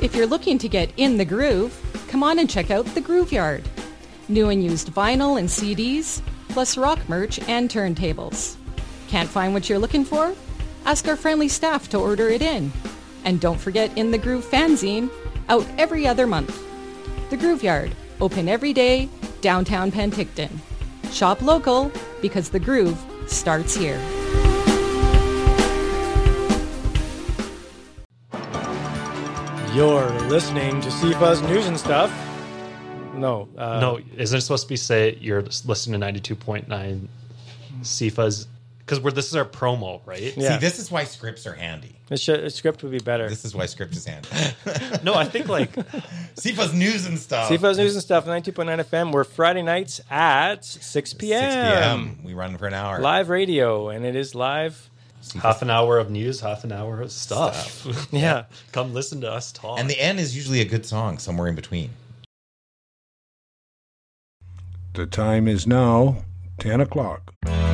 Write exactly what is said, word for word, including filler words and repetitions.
If you're looking to get in the groove, come on and check out The Groove Yard. New and used vinyl and C Ds, plus rock merch and turntables. Can't find what you're looking for? Ask our friendly staff to order it in. And don't forget In the Groove fanzine, out every other month. The Groove Yard, open every day, downtown Penticton. Shop local, because the groove starts here. You're listening to C F U's News and Stuff. No. Uh, no, isn't it supposed to be say you're listening to ninety-two point nine C F U's? Because we're this is our promo, right? Yeah. See, this is why scripts are handy. The, sh- the script would be better. This is why script is handy. No, I think like C F U's News and Stuff. C F U's News and Stuff, ninety-two point nine F M. We're Friday nights at six p.m. six p.m. We run for an hour. Live radio, and it is live. half an hour of news, half an hour of stuff. Stuff. Yeah. Come listen to us talk. And the end is usually a good song somewhere in between. The time is now ten o'clock.